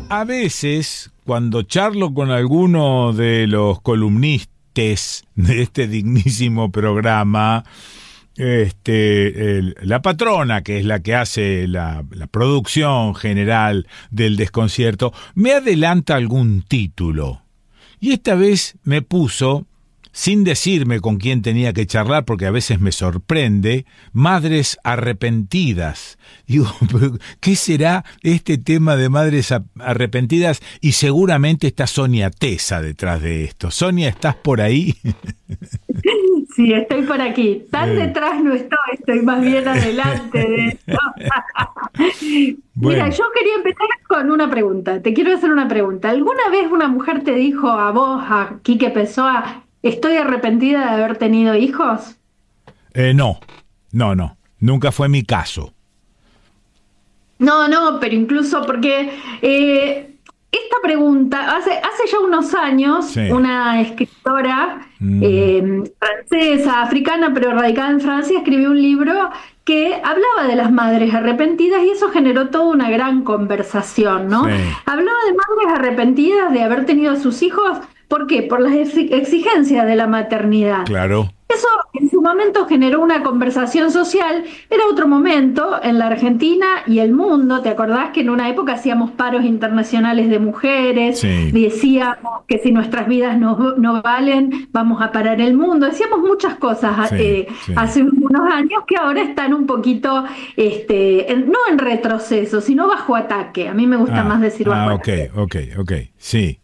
A veces, cuando charlo con alguno de los columnistas de este dignísimo programa, la patrona, que es la que hace la producción general del desconcierto, me adelanta algún título. Y esta vez me puso, sin decirme con quién tenía que charlar, porque a veces me sorprende, Madres Arrepentidas. Digo, ¿qué será este tema de Madres Arrepentidas? Y seguramente está Sonia Tesa detrás de esto. Sonia, ¿estás por ahí? Sí, estoy por aquí. Tan detrás no estoy más bien adelante de esto. Bueno. Mira, yo quería empezar con una pregunta. Te quiero hacer una pregunta. ¿Alguna vez una mujer te dijo a vos, a Quique Pessoa, estoy arrepentida de haber tenido hijos? No. Nunca fue mi caso. No, pero incluso porque esta pregunta, hace ya unos años, Sí. una escritora francesa, africana, pero radicada en Francia, escribió un libro que hablaba de las madres arrepentidas y eso generó toda una gran conversación, ¿no? Sí. Hablaba de madres arrepentidas de haber tenido a sus hijos, ¿por qué? Por las exigencias de la maternidad. Claro. Eso en su momento generó una conversación social, era otro momento en la Argentina y el mundo. ¿Te acordás que en una época hacíamos paros internacionales de mujeres? Sí. Decíamos que si nuestras vidas no valen, vamos a parar el mundo. Decíamos muchas cosas Sí. hace unos años que ahora están un poquito, no en retroceso, sino bajo ataque. A mí me gusta más decir bajo ataque. Ok, sí.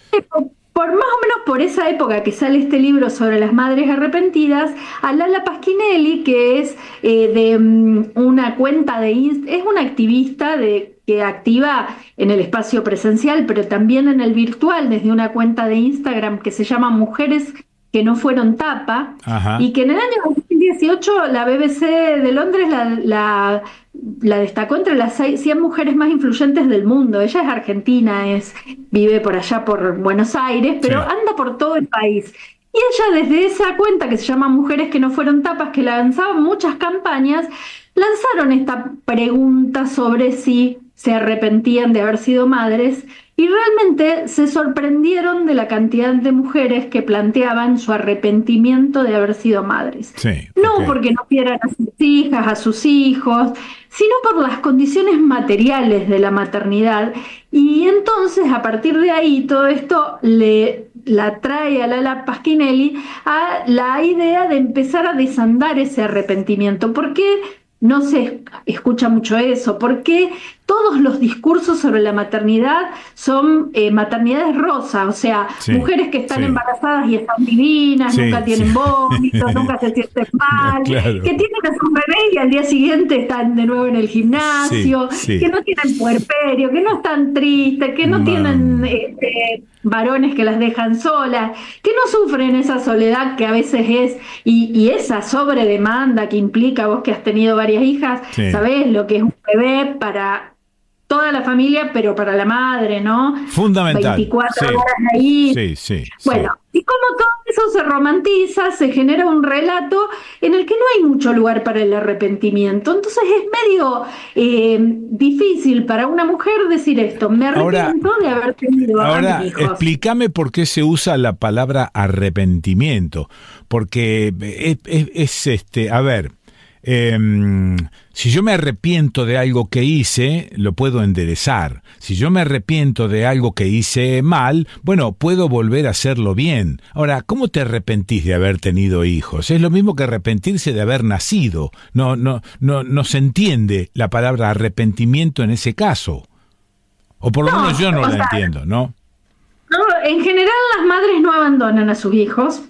Por más o menos por esa época que sale este libro sobre las madres arrepentidas, a Lala Pasquinelli, que es de una cuenta de es una activista que activa en el espacio presencial, pero también en el virtual, desde una cuenta de Instagram que se llama Mujeres que no fueron tapa. Ajá. Y que en el año 2018 la BBC de Londres la destacó entre las 100 mujeres más influyentes del mundo. Ella es argentina, vive por allá por Buenos Aires, pero Sí. anda por todo el país. Y ella desde esa cuenta que se llama Mujeres que no fueron tapas, que lanzaban muchas campañas, lanzaron esta pregunta sobre si se arrepentían de haber sido madres y realmente se sorprendieron de la cantidad de mujeres que planteaban su arrepentimiento de haber sido madres. Sí, No ok. porque no quieran a sus hijas, a sus hijos, sino por las condiciones materiales de la maternidad. Y entonces, a partir de ahí, todo esto la trae a Lala Pasquinelli a la idea de empezar a desandar ese arrepentimiento. ¿Por qué no se escucha mucho eso? ¿Por qué todos los discursos sobre la maternidad son maternidades rosas? O sea, Sí, mujeres que están sí. embarazadas y están divinas, Sí, nunca tienen sí. vómitos, nunca se sienten mal, Claro. que tienen a sus bebés y al día siguiente están de nuevo en el gimnasio, Sí. que no tienen puerperio, que no están tristes, que no tienen varones que las dejan solas, que no sufren esa soledad que a veces es, y esa sobredemanda que implica, vos que has tenido varias hijas, Sí. sabés lo que es un bebé para toda la familia, pero para la madre, ¿no? Fundamental. 24 Sí. horas ahí. Sí. Bueno, y como todo eso se romantiza, se genera un relato en el que no hay mucho lugar para el arrepentimiento. Entonces es medio difícil para una mujer decir esto, me arrepiento de haber tenido a Ahora, mis hijos. explícame por qué se usa la palabra arrepentimiento. Porque a ver, si yo me arrepiento de algo que hice, lo puedo enderezar. Si yo me arrepiento de algo que hice mal, bueno, puedo volver a hacerlo bien. Ahora, ¿cómo te arrepentís de haber tenido hijos? Es lo mismo que arrepentirse de haber nacido. No se entiende la palabra arrepentimiento en ese caso. O por lo menos yo no la entiendo, ¿no? No, en general las madres no abandonan a sus hijos,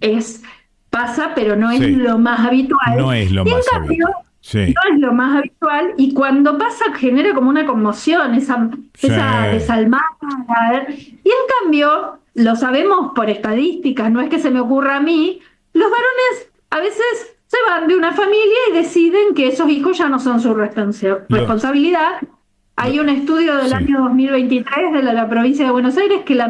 pasa, pero no es Sí. lo más habitual. No es lo Y en más cambio, habitual. Sí. no es lo más habitual, y cuando pasa genera como una conmoción, esa desalmada. Y en cambio, lo sabemos por estadísticas, no es que se me ocurra a mí, los varones a veces se van de una familia y deciden que esos hijos ya no son su responsabilidad. Hay un estudio del año 2023 de la provincia de Buenos Aires que la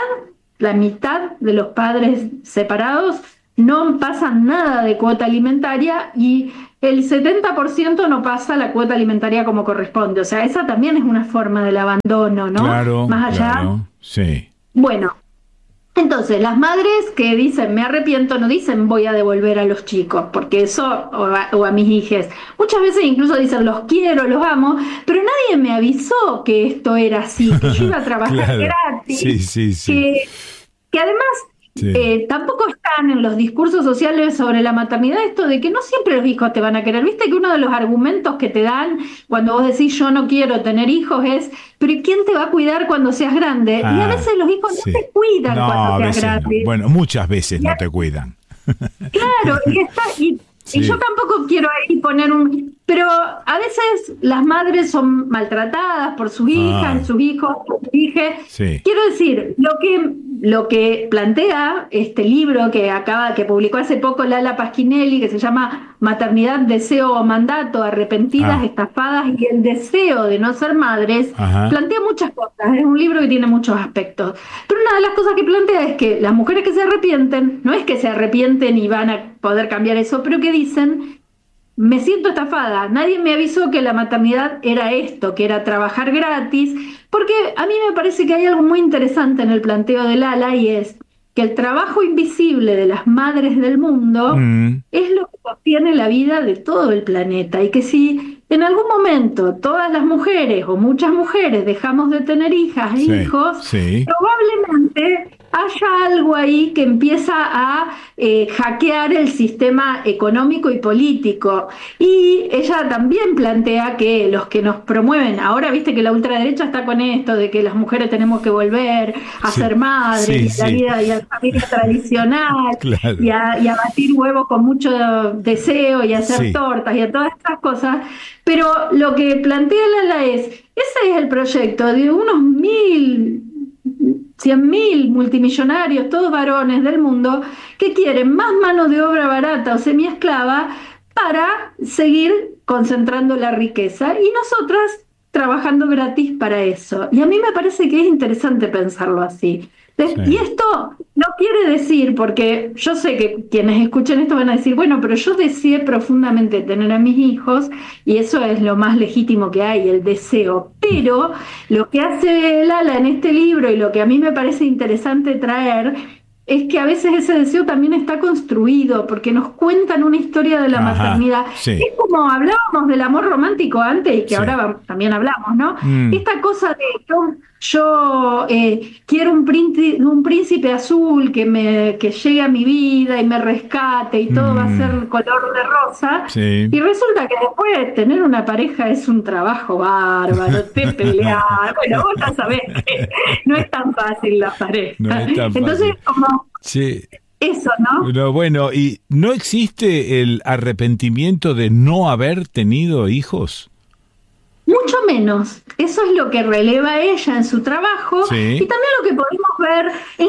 mitad de los padres separados no pasan nada de cuota alimentaria y el 70% no pasa la cuota alimentaria como corresponde. O sea, esa también es una forma del abandono, ¿no? Claro, más allá. Claro, sí. Bueno, entonces las madres que dicen me arrepiento no dicen voy a devolver a los chicos, porque eso, o a mis hijas, muchas veces incluso dicen los quiero, los amo, pero nadie me avisó que esto era así, que yo iba a trabajar Claro. gratis, Sí. que además tampoco están en los discursos sociales sobre la maternidad esto de que no siempre los hijos te van a querer. Viste que uno de los argumentos que te dan cuando vos decís yo no quiero tener hijos es, pero ¿quién te va a cuidar cuando seas grande? Y a veces los hijos no te cuidan cuando seas grande. No. Bueno, muchas veces no te cuidan. Claro, y yo tampoco quiero ahí poner un... Pero a veces las madres son maltratadas por sus hijas, sus hijos, sus hijas. Sí. Quiero decir, lo que plantea este libro que publicó hace poco Lala Pasquinelli, que se llama Maternidad, Deseo o Mandato, Arrepentidas, Estafadas y el deseo de no ser madres, plantea muchas cosas. Es un libro que tiene muchos aspectos. Pero una de las cosas que plantea es que las mujeres que se arrepienten, no es que se arrepienten y van a poder cambiar eso, pero que dicen... Me siento estafada, nadie me avisó que la maternidad era esto, que era trabajar gratis, porque a mí me parece que hay algo muy interesante en el planteo de Lala y es que el trabajo invisible de las madres del mundo es lo que sostiene la vida de todo el planeta y que si en algún momento todas las mujeres o muchas mujeres dejamos de tener hijas e hijos, probablemente haya algo ahí que empieza a hackear el sistema económico y político. Y ella también plantea que los que nos promueven, ahora viste que la ultraderecha está con esto de que las mujeres tenemos que volver a ser madres, y la vida y la familia tradicional, y a batir huevos con mucho deseo y a hacer tortas y a todas estas cosas. Pero lo que plantea Lala ese es el proyecto de unos 100.000 multimillonarios, todos varones del mundo, que quieren más mano de obra barata o semiesclava para seguir concentrando la riqueza y nosotras trabajando gratis para eso. Y a mí me parece que es interesante pensarlo así. Y esto no quiere decir, porque yo sé que quienes escuchen esto van a decir, bueno, pero yo deseé profundamente tener a mis hijos y eso es lo más legítimo que hay, el deseo. Pero lo que hace Lala en este libro y lo que a mí me parece interesante traer es que a veces ese deseo también está construido, porque nos cuentan una historia de la maternidad. Es como hablábamos del amor romántico antes y que ahora también hablamos, ¿no? Esta cosa de yo quiero un príncipe azul que llegue a mi vida y me rescate y todo va a ser color de rosa. Y resulta que después tener una pareja es un trabajo bárbaro, te peleas. Bueno, vos ya sabés que no es tan fácil la pareja. No es tan fácil. Entonces, como... Eso, ¿no? Pero bueno, ¿y no existe el arrepentimiento de no haber tenido hijos? Mucho menos. Eso es lo que releva ella en su trabajo y también lo que podemos ver en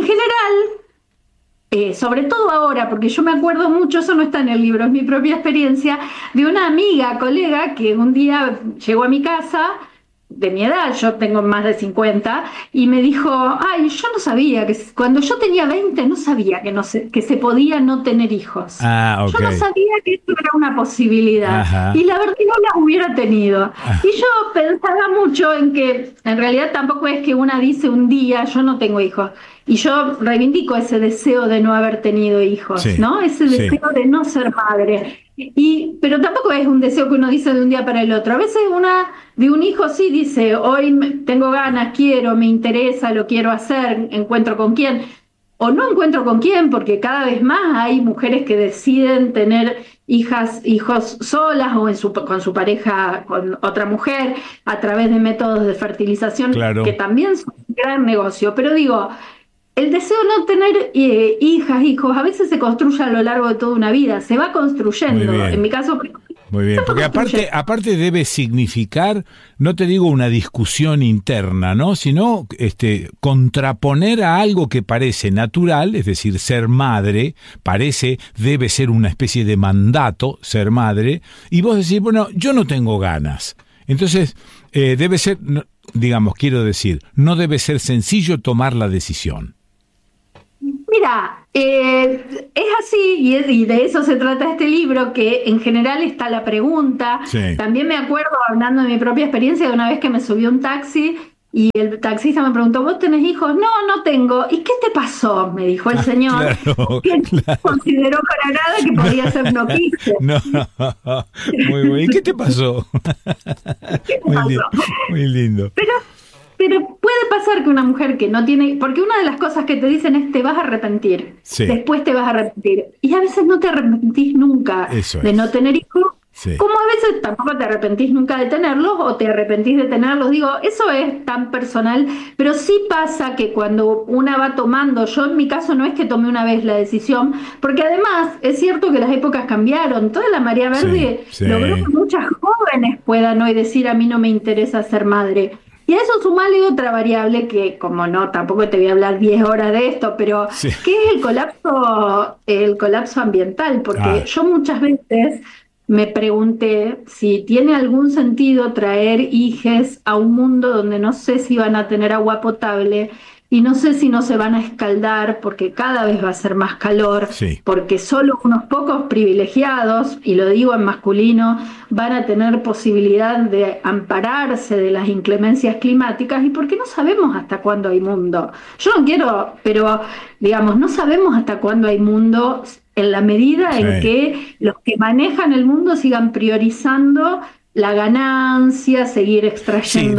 general, sobre todo ahora, porque yo me acuerdo mucho, eso no está en el libro, es mi propia experiencia, de una amiga, colega, que un día llegó a mi casa de mi edad, yo tengo más de 50, y me dijo, ay, yo no sabía, que cuando yo tenía 20 no sabía que se podía no tener hijos. Yo no sabía que esto era una posibilidad, y la verdad que no la hubiera tenido. Y yo pensaba mucho en que, en realidad tampoco es que una dice un día, yo no tengo hijos, y yo reivindico ese deseo de no haber tenido hijos, ¿no? Ese deseo de no ser madre. Pero tampoco es un deseo que uno dice de un día para el otro. A veces una de un hijo sí dice, hoy tengo ganas, quiero, me interesa, lo quiero hacer, encuentro con quién. O no encuentro con quién, porque cada vez más hay mujeres que deciden tener hijos solas o con su pareja, con otra mujer, a través de métodos de fertilización, que también son un gran negocio. Pero digo... El deseo de no tener hijos, a veces se construye a lo largo de toda una vida, se va construyendo. En mi caso... Muy bien, porque aparte debe significar, no te digo una discusión interna, ¿no? Sino contraponer a algo que parece natural, es decir, ser madre, debe ser una especie de mandato, ser madre, y vos decís, bueno, yo no tengo ganas. Entonces, debe ser, digamos, quiero decir, no debe ser sencillo tomar la decisión. Mira, es así y de eso se trata este libro, que en general está la pregunta. Sí. También me acuerdo, hablando de mi propia experiencia, de una vez que me subí a un taxi y el taxista me preguntó, ¿vos tenés hijos? No, no tengo. ¿Y qué te pasó? Me dijo el señor, Claro, que no claro. consideró para nada que podía ser no quise. No, muy bueno. ¿Y qué te pasó? ¿Qué te Muy pasó? lindo, muy lindo. Pero puede pasar que una mujer que no tiene, porque una de las cosas que te dicen es te vas a arrepentir, Sí. después te vas a arrepentir, y a veces no te arrepentís nunca Eso de es. no tener hijos, Sí. como a veces tampoco te arrepentís nunca de tenerlos o te arrepentís de tenerlos. Digo, eso es tan personal, pero sí pasa que cuando una va tomando, yo en mi caso no es que tomé una vez la decisión, porque además es cierto que las épocas cambiaron, toda la marea verde Sí, sí. logró que muchas jóvenes puedan hoy decir a mí no me interesa ser madre. Y a eso sumale otra variable que, como no, tampoco te voy a hablar 10 horas de esto, pero Sí. que es el colapso ambiental, porque yo muchas veces me pregunté si tiene algún sentido traer hijes a un mundo donde no sé si van a tener agua potable y no sé si no se van a escaldar porque cada vez va a ser más calor, Sí. porque solo unos pocos privilegiados, y lo digo en masculino, van a tener posibilidad de ampararse de las inclemencias climáticas y porque no sabemos hasta cuándo hay mundo. Yo no quiero, pero digamos, no sabemos hasta cuándo hay mundo en la medida en Sí. que los que manejan el mundo sigan priorizando la ganancia, seguir Sí, extrayendo.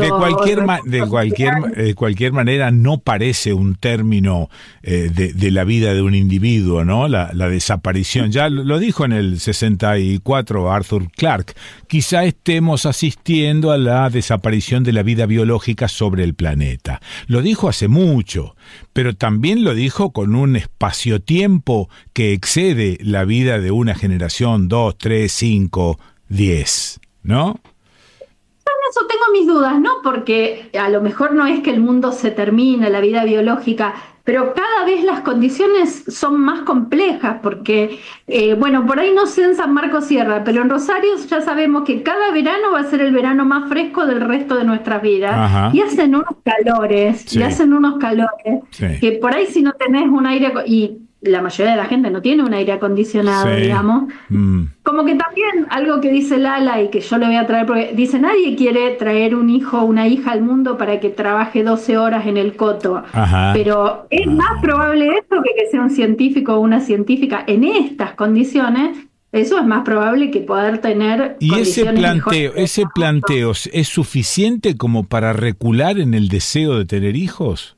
de cualquier manera no parece un término de la vida de un individuo, ¿no? La desaparición. Ya lo dijo en el 64 Arthur Clarke. Quizá estemos asistiendo a la desaparición de la vida biológica sobre el planeta. Lo dijo hace mucho, pero también lo dijo con un espacio-tiempo que excede la vida de una generación, 2, 3, 5, 10. ¿No? Eso tengo mis dudas, ¿no? Porque a lo mejor no es que el mundo se termine, la vida biológica, pero cada vez las condiciones son más complejas, porque, bueno, por ahí no sé en San Marcos Sierra, pero en Rosario ya sabemos que cada verano va a ser el verano más fresco del resto de nuestras vidas. Ajá. Y hacen unos calores, Sí. Sí. que por ahí si no tenés un aire, y la mayoría de la gente no tiene un aire acondicionado, Sí. digamos. Mm. Como que también algo que dice Lala y que yo le voy a traer, porque dice, nadie quiere traer un hijo o una hija al mundo para que trabaje 12 horas en el coto. Ajá. Pero es más probable eso que sea un científico o una científica en estas condiciones. Eso es más probable que poder tener ¿Y condiciones mejores. ese planteo es suficiente como para recular en el deseo de tener hijos?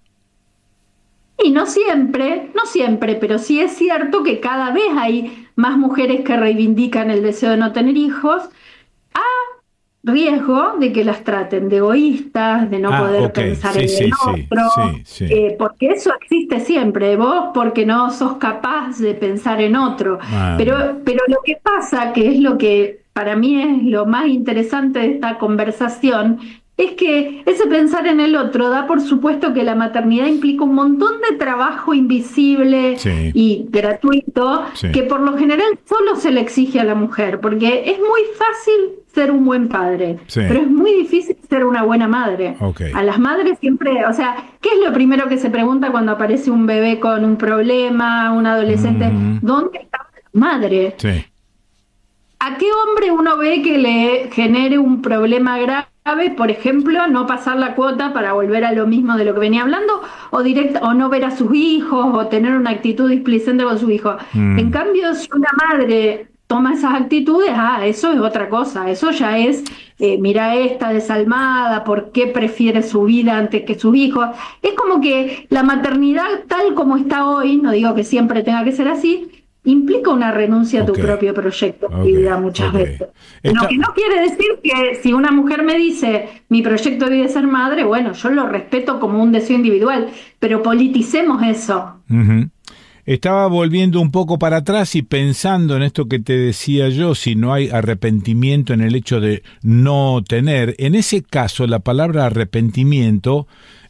Y no siempre, pero sí es cierto que cada vez hay más mujeres que reivindican el deseo de no tener hijos, a riesgo de que las traten de egoístas, de no poder ok. pensar Sí, en sí, el sí, otro, sí, sí. porque eso existe siempre, vos porque no sos capaz de pensar en otro. Ah. Pero lo que pasa, que es lo que para mí es lo más interesante de esta conversación, es que ese pensar en el otro da por supuesto que la maternidad implica un montón de trabajo invisible Sí. y gratuito, Sí. que por lo general solo se le exige a la mujer, porque es muy fácil ser un buen padre, Sí. pero es muy difícil ser una buena madre. Ok. A las madres siempre, o sea, ¿qué es lo primero que se pregunta cuando aparece un bebé con un problema, un adolescente? ¿Dónde está la madre? Sí. ¿A qué hombre uno ve que le genere un problema grave, por ejemplo, no pasar la cuota para volver a lo mismo de lo que venía hablando, o no ver a sus hijos, o tener una actitud displicente con sus hijos? En cambio, si una madre toma esas actitudes, eso es otra cosa, eso ya es, mira esta desalmada, ¿por qué prefiere su vida antes que sus hijos? Es como que la maternidad tal como está hoy, no digo que siempre tenga que ser así, implica una renuncia a tu Ok. propio proyecto de Ok, vida muchas ok. veces. Está- Lo que no quiere decir que si una mujer me dice mi proyecto de vida es ser madre, bueno, yo lo respeto como un deseo individual, pero politicemos eso. Ujú. Estaba volviendo un poco para atrás y pensando en esto que te decía yo, si no hay arrepentimiento en el hecho de no tener. En ese caso, la palabra arrepentimiento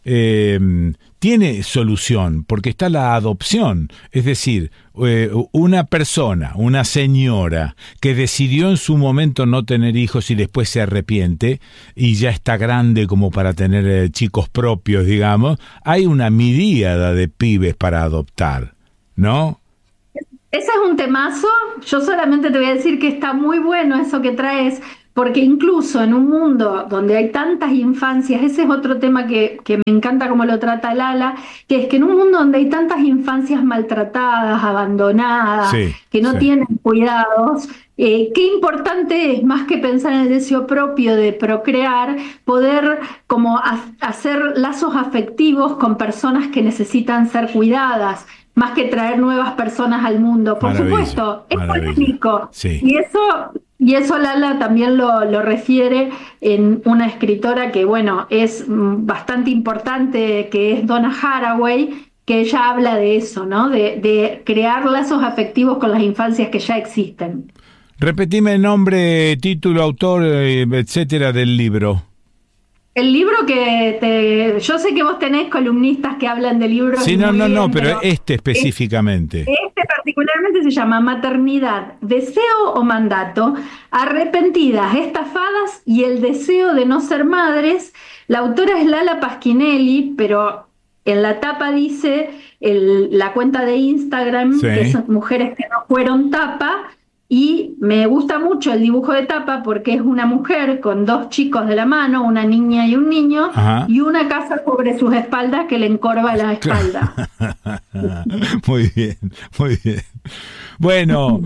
tiene solución, porque está la adopción. Es decir, una persona, una señora que decidió en su momento no tener hijos y después se arrepiente y ya está grande como para tener chicos propios, digamos, hay una miríada de pibes para adoptar. ¿no? Ese es un temazo. Yo solamente te voy a decir que está muy bueno eso que traes, porque incluso en un mundo donde hay tantas infancias, ese es otro tema que me encanta cómo lo trata Lala, que es que en un mundo donde hay tantas infancias maltratadas, abandonadas, que no tienen cuidados, qué importante es, más que pensar en el deseo propio de procrear, poder como hacer lazos afectivos con personas que necesitan ser cuidadas, más que traer nuevas personas al mundo. Por supuesto, es polémico. Sí. Y eso Lala también lo refiere en una escritora que, bueno, es bastante importante, que es Donna Haraway, que ella habla de eso, ¿no? De crear lazos afectivos con las infancias que ya existen. Repetime nombre, título, autor, etcétera, del libro. El libro yo sé que vos tenés columnistas que hablan de libros. Sí, no, pero este específicamente. Este particularmente se llama Maternidad, Deseo o Mandato, Arrepentidas, Estafadas y el Deseo de no ser madres. La autora es Lala Pasquinelli, pero en la tapa dice la cuenta de Instagram, que son Mujeres que no fueron tapa. Y me gusta mucho el dibujo de tapa porque es una mujer con 2 chicos de la mano, una niña y un niño, y una casa sobre sus espaldas que le encorva la espalda. Muy bien, muy bien. Bueno,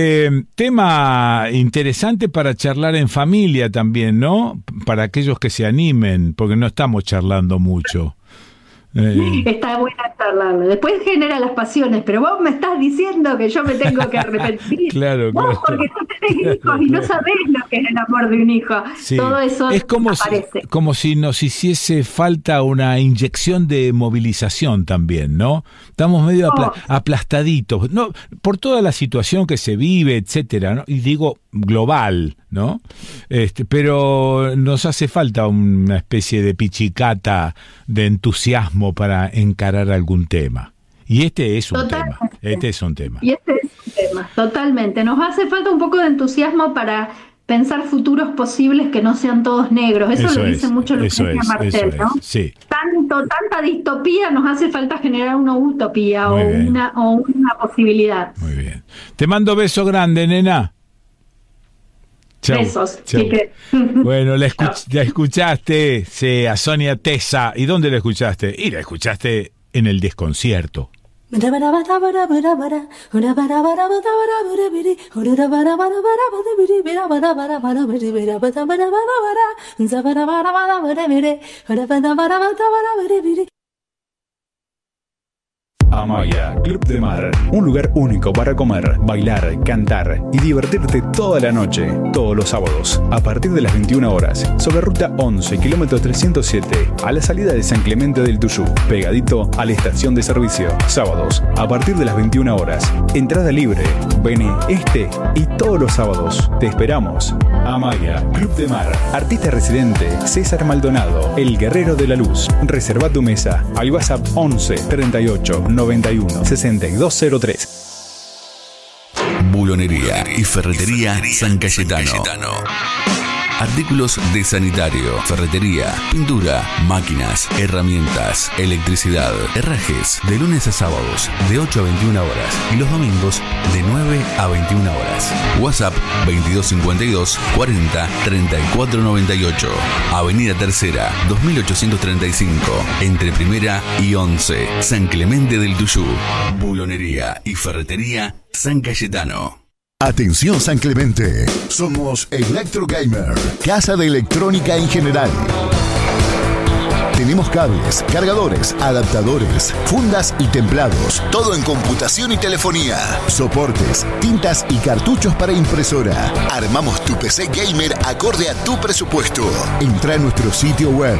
tema interesante para charlar en familia también, ¿no? Para aquellos que se animen, porque no estamos charlando mucho. Está buena charlarlo. Después genera las pasiones, pero vos me estás diciendo que yo me tengo que arrepentir. Claro, vos porque no tenés hijos y no sabés lo que es el amor de un hijo. Sí. Todo eso es como aparece. Como si nos hiciese falta una inyección de movilización también, ¿no? Estamos medio aplastaditos, ¿no? Por toda la situación que se vive, etcétera, ¿no? Y digo global, ¿no? Pero nos hace falta una especie de pichicata de entusiasmo para encarar algún tema. Y este es un tema. Este es un tema. Y este es un tema, totalmente. Nos hace falta un poco de entusiasmo para pensar futuros posibles que no sean todos negros. Eso lo dice mucho Lucrecia Martel, ¿no? Sí. Tanta distopía, nos hace falta generar una utopía o una posibilidad. Muy bien. Te mando beso grande, nena. Chau, besos. Chau. Bueno, la escuchaste a Sonia Tesa. ¿Y dónde la escuchaste? Y la escuchaste en el desconcierto. Amaya, Club de Mar, un lugar único para comer, bailar, cantar y divertirte toda la noche, todos los sábados, a partir de las 21 horas, sobre ruta 11, kilómetro 307, a la salida de San Clemente del Tuyú, pegadito a la estación de servicio. Sábados, a partir de las 21 horas, entrada libre. Vení y todos los sábados. Te esperamos. Amaya, Club de Mar, artista residente César Maldonado, el guerrero de la luz. Reserva tu mesa al WhatsApp 11 38 91 6203. Bulonería y ferretería San Cayetano. Artículos de sanitario, ferretería, pintura, máquinas, herramientas, electricidad, herrajes, de lunes a sábados, de 8 a 21 horas y los domingos, de 9 a 21 horas. WhatsApp 2252 40 34 98. Avenida Tercera, 2835, entre Primera y 11, San Clemente del Tuyú. Bulonería y ferretería San Cayetano. Atención San Clemente, somos Electro Gamer, casa de electrónica en general. Tenemos cables, cargadores, adaptadores, fundas y templados, todo en computación y telefonía, soportes, tintas y cartuchos para impresora. Armamos tu PC gamer acorde a tu presupuesto. Entra a nuestro sitio web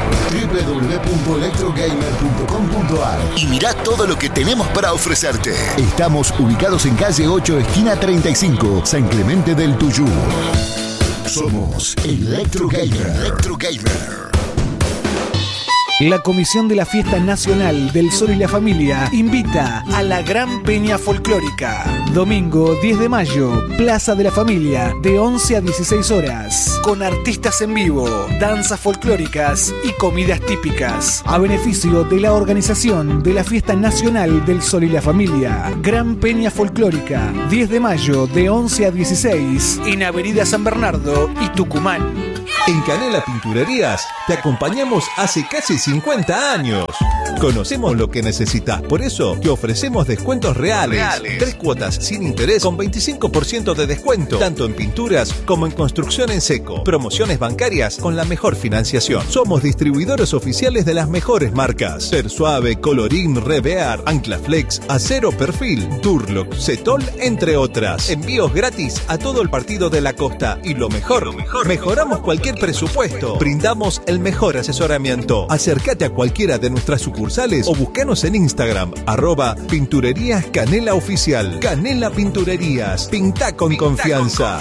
www.electrogamer.com.ar y mirá todo lo que tenemos para ofrecerte. Estamos ubicados en calle 8, esquina 35, San Clemente del Tuyú. Somos Electro Gamer. Electro Gamer. La Comisión de la Fiesta Nacional del Sol y la Familia invita a la Gran Peña Folclórica. Domingo 10 de mayo, Plaza de la Familia, de 11 a 16 horas. Con artistas en vivo, danzas folclóricas y comidas típicas. A beneficio de la organización de la Fiesta Nacional del Sol y la Familia. Gran Peña Folclórica, 10 de mayo, de 11 a 16. En Avenida San Bernardo y Tucumán. En Canela Pinturerías te acompañamos hace casi 50 años. Conocemos lo que necesitas, por eso te ofrecemos descuentos reales. 3 cuotas sin interés con 25% de descuento, tanto en pinturas como en construcción en seco. Promociones bancarias con la mejor financiación. Somos distribuidores oficiales de las mejores marcas: Persuave, Colorín, Revear, Anclaflex, Acero Perfil, Durlock, Cetol, entre otras. Envíos gratis a todo el partido de la costa. Y lo mejor, mejoramos cualquier presupuesto. Brindamos el mejor asesoramiento. Acércate a cualquiera de nuestras sucursales o búscanos en Instagram, @Pinturerías Canela Oficial. Canela Pinturerías. Pinta con confianza.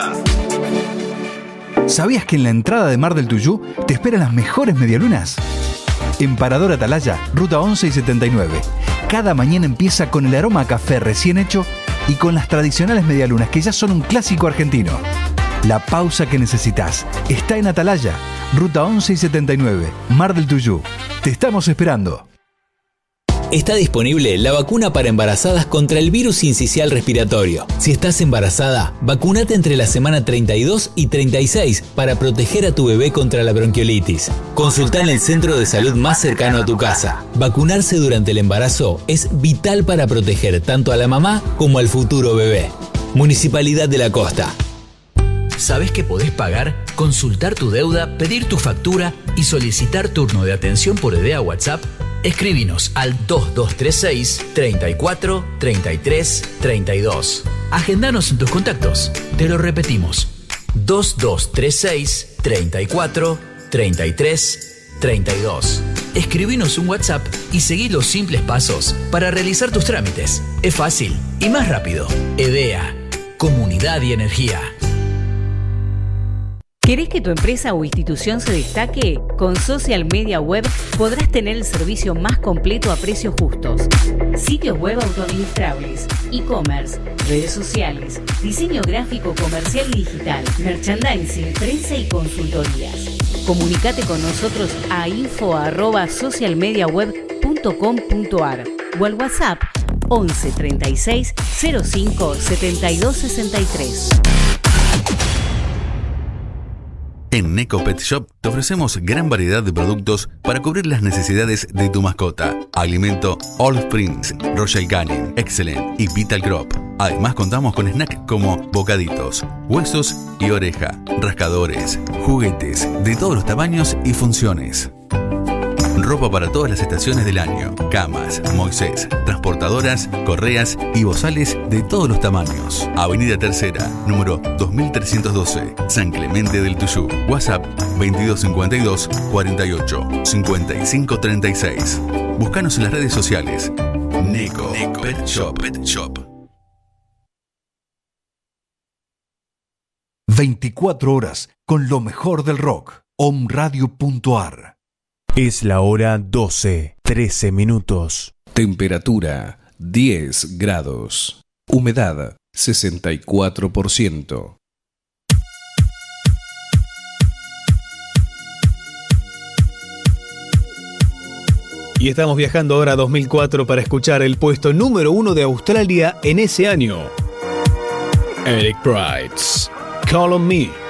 ¿Sabías que en la entrada de Mar del Tuyú te esperan las mejores medialunas? En Parador Atalaya, ruta 11 y 79. Cada mañana empieza con el aroma a café recién hecho y con las tradicionales medialunas que ya son un clásico argentino. La pausa que necesitas está en Atalaya, ruta 11 y 79, Mar del Tuyú. Te estamos esperando. Está disponible la vacuna para embarazadas contra el virus sincicial respiratorio. Si estás embarazada, vacúnate entre la semana 32 y 36 para proteger a tu bebé contra la bronquiolitis. Consulta en el centro de salud más cercano a tu casa. Vacunarse durante el embarazo es vital para proteger tanto a la mamá como al futuro bebé. Municipalidad de la Costa. ¿Sabés que podés pagar, consultar tu deuda, pedir tu factura y solicitar turno de atención por idea WhatsApp? Escríbinos al 2236 34 33 32. Agendanos en tus contactos. Te lo repetimos. 2236 34 33 32. Escribinos un WhatsApp y seguí los simples pasos para realizar tus trámites. Es fácil y más rápido. EDEA, Comunidad y Energía. ¿Querés que tu empresa o institución se destaque? Con Social Media Web podrás tener el servicio más completo a precios justos. Sitios web autoadministrables, e-commerce, redes sociales, diseño gráfico comercial y digital, merchandising, prensa y consultorías. Comunicate con nosotros a info@socialmediaweb.com.ar o al WhatsApp 11 36 05 72 63. En Neco Pet Shop te ofrecemos gran variedad de productos para cubrir las necesidades de tu mascota. Alimento All Springs, Royal Canin, Excellent y Vital Crop. Además contamos con snacks como bocaditos, huesos y oreja, rascadores, juguetes de todos los tamaños y funciones. Ropa para todas las estaciones del año, camas, Moisés, transportadoras, correas y bozales de todos los tamaños. Avenida Tercera, número 2312, San Clemente del Tuyú. WhatsApp 2252 48 55 36. Búscanos en las redes sociales. Neco Pet Shop. 24 horas con lo mejor del rock. Omradio.ar. Es la hora 12, 13 minutos. Temperatura 10 grados. Humedad 64%. Y estamos viajando ahora a 2004 para escuchar el puesto número 1 de Australia en ese año. Eric Prydz, Call on Me.